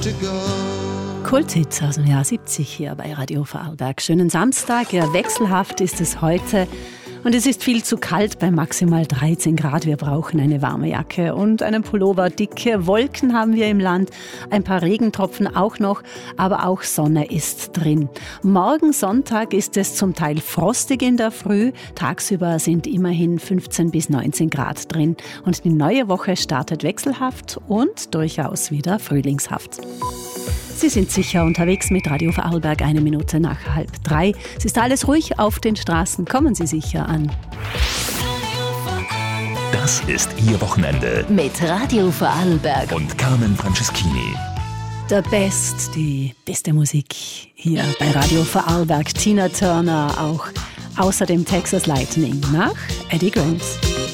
Kulthit aus dem Jahr 70 hier bei Radio Vorarlberg. Schönen Samstag, ja, wechselhaft ist es heute. Und es ist viel zu kalt bei maximal 13 Grad. Wir brauchen eine warme Jacke und einen Pullover. Dicke Wolken haben wir im Land, ein paar Regentropfen auch noch, aber auch Sonne ist drin. Morgen Sonntag ist es zum Teil frostig in der Früh. Tagsüber sind immerhin 15 bis 19 Grad drin. Und die neue Woche startet wechselhaft und durchaus wieder frühlingshaft. Sie sind sicher unterwegs mit Radio Vorarlberg 1 Minute nach 2:30. Es ist alles ruhig auf den Straßen. Kommen Sie sicher an. Das ist Ihr Wochenende mit Radio Vorarlberg und Carmen Franceschini. Die beste Musik hier bei Radio Vorarlberg. Tina Turner auch. Außerdem Texas Lightning nach Eddie Grant.